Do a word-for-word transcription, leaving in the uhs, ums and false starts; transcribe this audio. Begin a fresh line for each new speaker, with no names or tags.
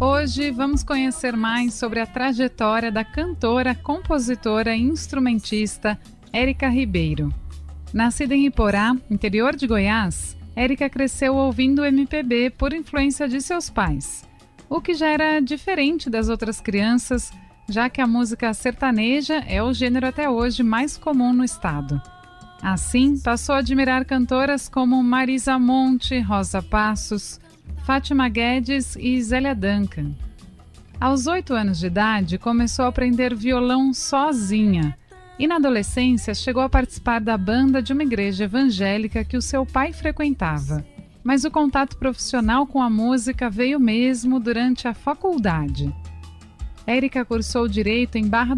Hoje vamos conhecer mais sobre a trajetória da cantora, compositora e instrumentista Érica Ribeiro. Nascida em Iporá, interior de Goiás, Érica cresceu ouvindo M P B por influência de seus pais, o que já era diferente das outras crianças, já que a música sertaneja é o gênero até hoje mais comum no estado. Assim, passou a admirar cantoras como Marisa Monte, Rosa Passos, Fátima Guedes e Zélia Duncan. Aos oito anos de idade, começou a aprender violão sozinha e, na adolescência, chegou a participar da banda de uma igreja evangélica que o seu pai frequentava. Mas o contato profissional com a música veio mesmo durante a faculdade. Érica cursou Direito em Barra